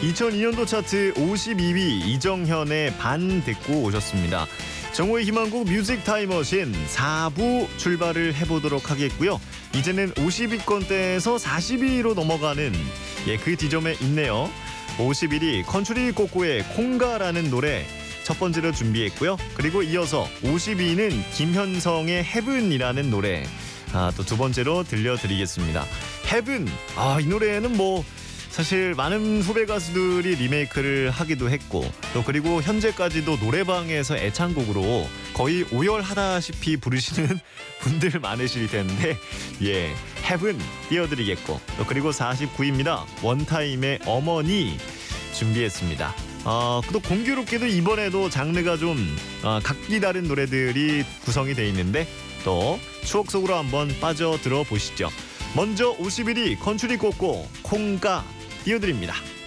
2002년도 차트 52위 이정현의 반 듣고 오셨습니다. 정오의 희망곡 뮤직 타임머신 4부 출발을 해보도록 하겠고요. 이제는 50위권대에서 40위로 넘어가는 그 지점에 있네요. 51위 컨츄리 꼬꼬의 콩가라는 노래 첫 번째로 준비했고요. 그리고 이어서 52위는 김현성의 헤븐이라는 노래 또 두 번째로 들려드리겠습니다. 헤븐, 이 노래는 사실 많은 후배 가수들이 리메이크를 하기도 했고 또 그리고 현재까지도 노래방에서 애창곡으로 거의 오열하다시피 부르시는 분들 많으실 텐데 헤븐 띄워드리겠고 또 그리고 49위입니다. 원타임의 어머니 준비했습니다. 또 공교롭게도 이번에도 장르가 좀 각기 다른 노래들이 구성이 돼 있는데 또 추억 속으로 한번 빠져들어 보시죠. 먼저 51위 컨츄리 꼬꼬 콩가 띄워드립니다.